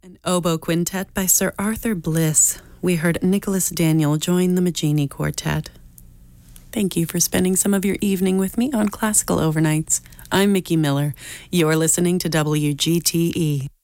An oboe quintet by Sir Arthur Bliss. We heard Nicholas Daniel join the Maggini Quartet. Thank you for spending some of your evening with me on Classical Overnights. I'm Mickey Miller. You're listening to WGTE.